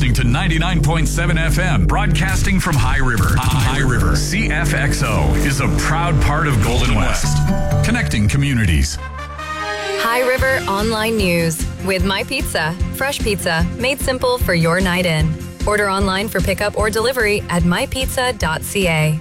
listening to 99.7 FM, broadcasting from High River. High River. CFXO is a proud part of Golden West, connecting communities. High River Online News with My Pizza. Fresh pizza made simple for your night in. Order online for pickup or delivery at mypizza.ca.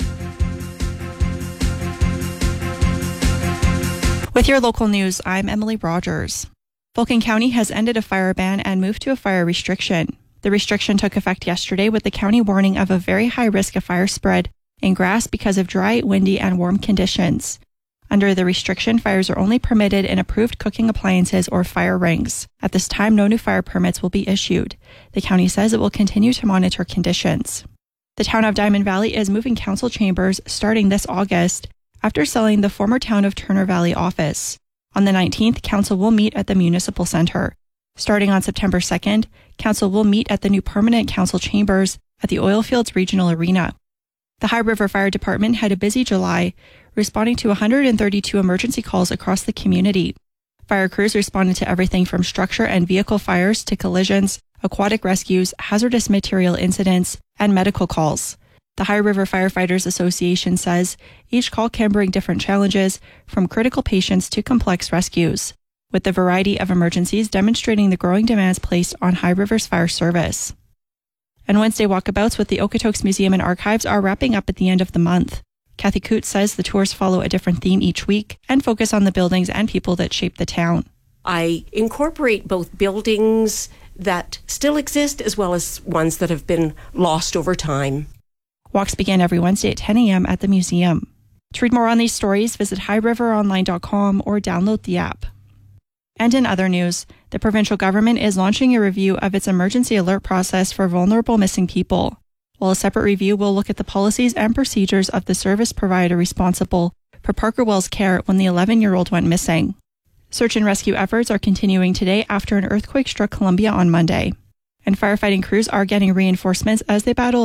With your local news, I'm Emily Rogers. Vulcan County has ended a fire ban and moved to a fire restriction. The restriction took effect yesterday with the county warning of a very high risk of fire spread in grass because of dry, windy, and warm conditions. Under the restriction, fires are only permitted in approved cooking appliances or fire rings. At this time, no new fire permits will be issued. The county says it will continue to monitor conditions. The town of Diamond Valley is moving council chambers starting this August after selling the former town of Turner Valley office. On the 19th, council will meet at the Municipal Center. Starting on September 2nd, council will meet at the new permanent council chambers at the Oilfields Regional Arena. The High River Fire Department had a busy July, responding to 132 emergency calls across the community. Fire crews responded to everything from structure and vehicle fires to collisions, aquatic rescues, hazardous material incidents, and medical calls. The High River Firefighters Association says each call can bring different challenges, from critical patients to complex rescues, with the variety of emergencies demonstrating the growing demands placed on High River's fire service. And Wednesday walkabouts with the Okotoks Museum and Archives are wrapping up at the end of the month. Kathy Coote says the tours follow a different theme each week and focus on the buildings and people that shape the town. I incorporate both buildings that still exist as well as ones that have been lost over time. Walks begin every Wednesday at 10 a.m. at the museum. To read more on these stories, visit highriveronline.com or download the app. And in other news, the provincial government is launching a review of its emergency alert process for vulnerable missing people, while a separate review will look at the policies and procedures of the service provider responsible for Parker Wells' care when the 11-year-old went missing. Search and rescue efforts are continuing today after an earthquake struck Columbia on Monday, and firefighting crews are getting reinforcements as they battle